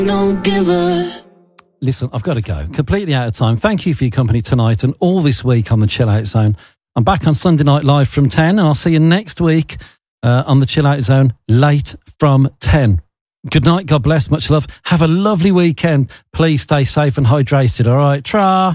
Don't give up. Listen, I've got to go. Completely out of time. Thank you for your company tonight and all this week on the Chill Out Zone. I'm back on Sunday Night Live from 10, and I'll see you next week on the Chill Out Zone late from 10. Good night. God bless. Much love. Have a lovely weekend. Please stay safe and hydrated. All right. Tra.